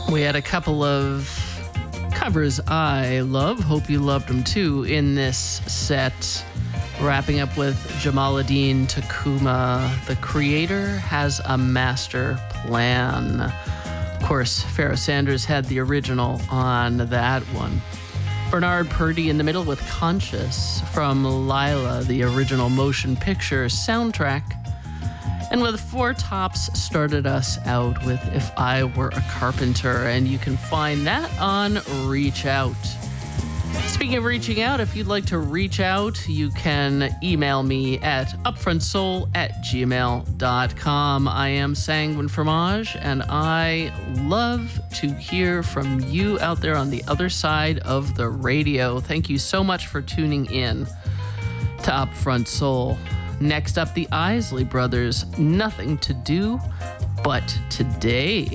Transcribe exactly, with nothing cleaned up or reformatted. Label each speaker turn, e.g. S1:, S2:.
S1: We had a couple of covers I love. Hope you loved them too in this set. Wrapping up with Jamaaladeen Tacuma. The Creator Has a Master Plan. Of course, Pharoah Sanders had the original on that one. Bernard Purdie in the middle with Conscious from Lila, the original motion picture soundtrack. And with Four Tops started us out with If I Were a Carpenter, and you can find that on Reach Out. Speaking of reaching out, if you'd like to reach out, you can email me at upfrontsoul at gmail dot com. I am Sanguine Fromage, and I love to hear from you out there on the other side of the radio. Thank you so much for tuning in to Upfront Soul. Next up, the Isley Brothers, Nothing to Do But Today.